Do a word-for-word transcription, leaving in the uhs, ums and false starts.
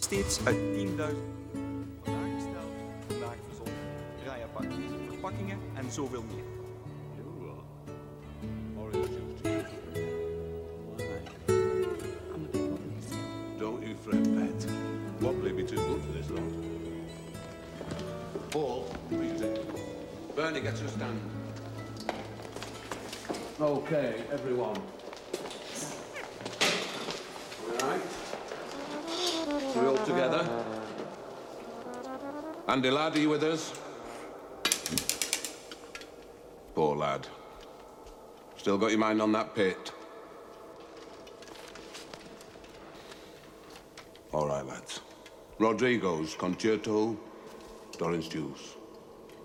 steeds uit tienduizend. Vandaag gesteld, vandaag verzonden, rijapparten, verpakkingen en zoveel meer. Don't you fret, pet. Wobbly be too good for this lot. Paul, music. Bernie, get your stand. Okay, everyone. All right. We all together? Andy, lad, are you with us? Poor lad. Still got your mind on that pit? All right, lads. Rodrigo's Concerto, Doran's Juice.